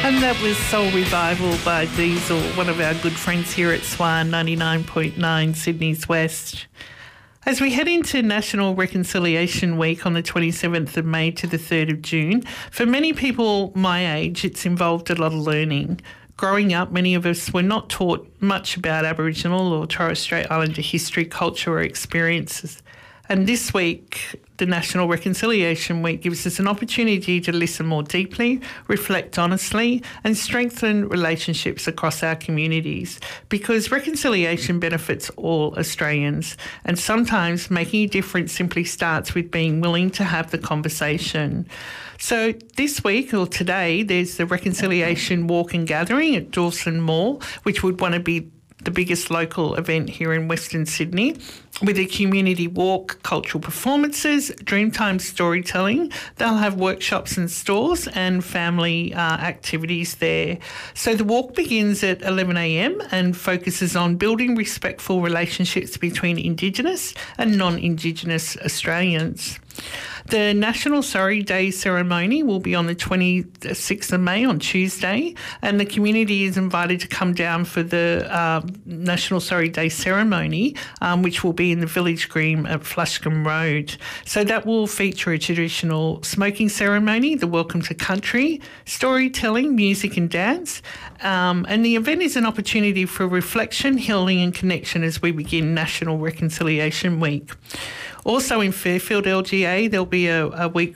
And that was Soul Revival by Diesel, one of our good friends here at SWR 99.9 Sydney's West. As we head into National Reconciliation Week on the 27th of May to the 3rd of June, for many people my age, it's involved a lot of learning. Growing up, many of us were not taught much about Aboriginal or Torres Strait Islander history, culture or experiences. And this week, the National Reconciliation Week gives us an opportunity to listen more deeply, reflect honestly, and strengthen relationships across our communities, because reconciliation benefits all Australians, and sometimes making a difference simply starts with being willing to have the conversation. So this week, or today, there's the Reconciliation Walk and Gathering at Dawson Mall, which would want to be the biggest local event here in Western Sydney, with a community walk, cultural performances, Dreamtime storytelling. They'll have workshops and stores and family activities there. So the walk begins at 11 a.m. and focuses on building respectful relationships between Indigenous and non-Indigenous Australians. The National Sorry Day ceremony will be on the 26th of May on Tuesday, and the community is invited to come down for the National Sorry Day ceremony, which will be in the Village Green at Flushcombe Road. So that will feature a traditional smoking ceremony, the Welcome to Country, storytelling, music and dance. And the event is an opportunity for reflection, healing and connection as we begin National Reconciliation Week. Also in Fairfield LGA, there'll be a week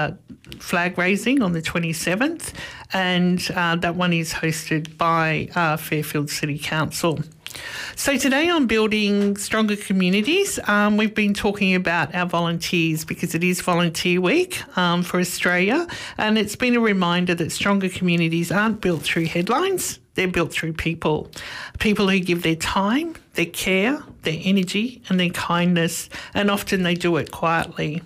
flag raising on the 27th, and that one is hosted by Fairfield City Council. So today on Building Stronger Communities, we've been talking about our volunteers because it is Volunteer Week for Australia, and it's been a reminder that stronger communities aren't built through headlines, they're built through people. People who give their time, their care, their energy and their kindness, and often they do it quietly.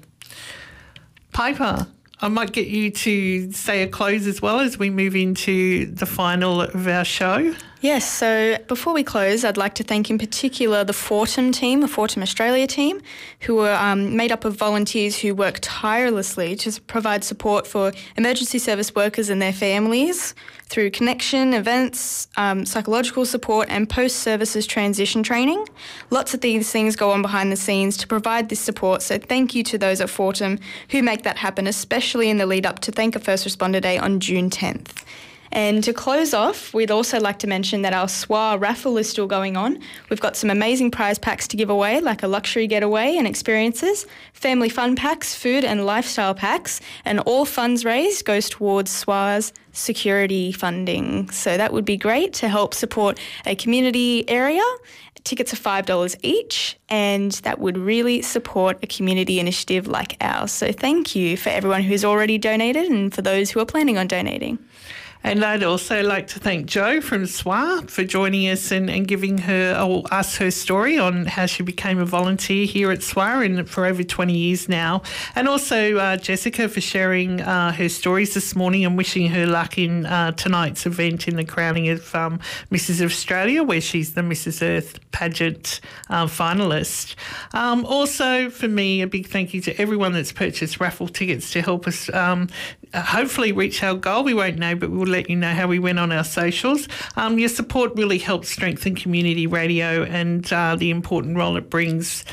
Piper, I might get you to say a close as well as we move into the final of our show. Yes, so before we close, I'd like to thank in particular the Fortum team, the Fortum Australia team, who are made up of volunteers who work tirelessly to provide support for emergency service workers and their families through connection, events, psychological support and post-services transition training. Lots of these things go on behind the scenes to provide this support, so thank you to those at Fortum who make that happen, especially in the lead up to Thank a First Responder Day on June 10th. And to close off, we'd also like to mention that our SWR raffle is still going on. We've got some amazing prize packs to give away, like a luxury getaway and experiences, family fun packs, food and lifestyle packs, and all funds raised goes towards SWR's security funding. So that would be great to help support a community area. Tickets are $5 each, and that would really support a community initiative like ours. So thank you for everyone who's already donated and for those who are planning on donating. And I'd also like to thank Jo from SWR for joining us and giving us her story on how she became a volunteer here at SWR and for over 20 years now. And also Jessica for sharing her stories this morning and wishing her luck in tonight's event in the crowning of Mrs Australia, where she's the Mrs Earth pageant finalist. Also for me, a big thank you to everyone that's purchased raffle tickets to help us hopefully reach our goal. We won't know, but we'll let you know how we went on our socials. Your support really helps strengthen community radio and the important role it brings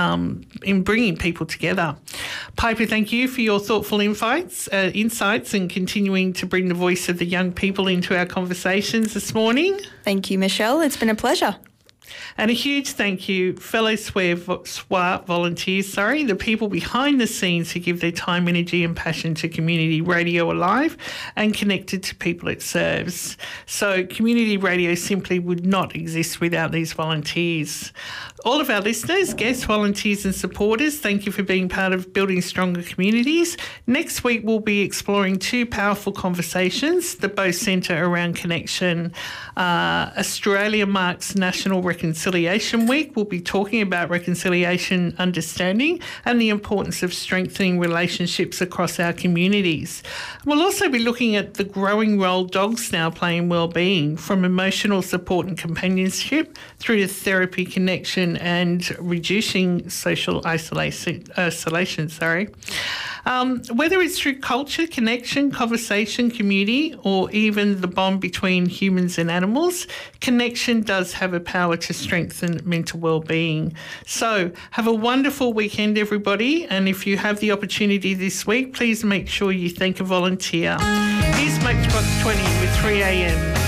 in bringing people together. Piper, thank you for your thoughtful insights and continuing to bring the voice of the young people into our conversations this morning. Thank you, Michelle. It's been a pleasure. And a huge thank you, fellow SWR volunteers, the people behind the scenes who give their time, energy and passion to community radio alive and connected to people it serves. So community radio simply would not exist without these volunteers. All of our listeners, guests, volunteers and supporters, thank you for being part of Building Stronger Communities. Next week we'll be exploring two powerful conversations that both centre around connection. Australia marks National Reconciliation Week. We'll be talking about reconciliation understanding and the importance of strengthening relationships across our communities. We'll also be looking at the growing role dogs now play in wellbeing, from emotional support and companionship through to therapy, connection connection and reducing social isolation. Whether it's through culture, connection, conversation, community, or even the bond between humans and animals, connection does have a power to strengthen mental well-being. So have a wonderful weekend, everybody. And if you have the opportunity this week, please make sure you thank a volunteer. Here's Matchbox 20 with 3am.